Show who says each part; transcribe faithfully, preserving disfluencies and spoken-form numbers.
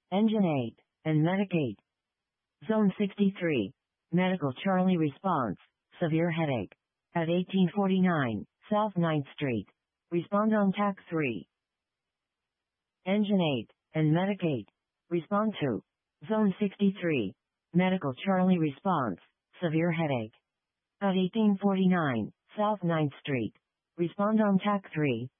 Speaker 1: Engine eight, and Medic eight. Zone sixty-three. Medical Charlie response, severe headache. At eighteen forty-nine, South ninth Street. Respond on T A C three. Engine eight, and Medic eight. Respond to. Zone sixty-three. Medical Charlie response, severe headache. At eighteen forty-nine, South ninth Street. Respond on T A C three.